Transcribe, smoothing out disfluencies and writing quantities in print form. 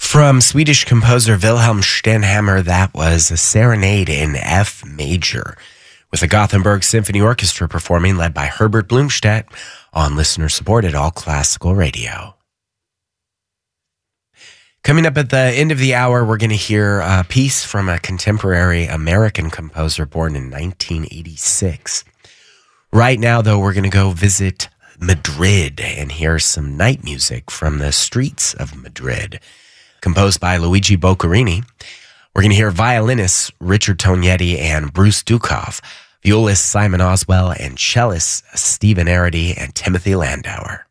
From Swedish composer Wilhelm Stenhammar, that was a serenade in F major, with the Gothenburg Symphony Orchestra performing, led by Herbert Blomstedt, on listener-supported All Classical Radio. Coming up at the end of the hour, we're going to hear a piece from a contemporary American composer born in 1986. Right now, though, we're going to go visit Madrid and hear some night music from the streets of Madrid, composed by Luigi Boccherini. We're going to hear violinists Richard Tognetti and Bruce Dukoff, violist Simon Oswell, and cellist Stephen Arity and Timothy Landauer.